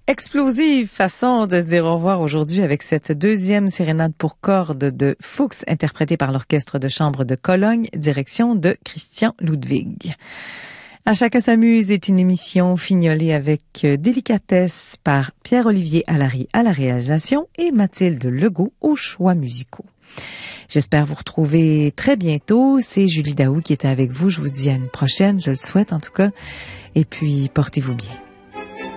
Explosive façon de se dire au revoir aujourd'hui avec cette deuxième sérénade pour cordes de Fuchs interprétée par l'Orchestre de chambre de Cologne, direction de Christian Ludwig. À chacun s'amuse est une émission fignolée avec délicatesse par Pierre-Olivier Allary à la réalisation et Mathilde Legault aux choix musicaux. J'espère vous retrouver très bientôt. C'est Julie Daou qui était avec vous. Je vous dis à une prochaine. Je le souhaite en tout cas. Et puis, portez-vous bien.